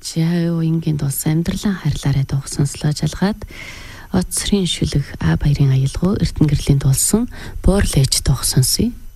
Жаав ингийн дулс амьдралан харьлаараа дуух сонслоо жалгаад Оцрын шүлэг А баярын аялгау Эрдэнэ гэрлийн дулсан Буурлээж дуух сонсъё.